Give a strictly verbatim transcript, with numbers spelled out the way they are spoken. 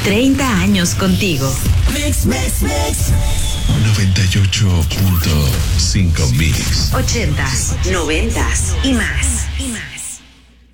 treinta años contigo. Mix, mix, mix. noventa y ocho punto cinco Mix. ochentas, noventas y más.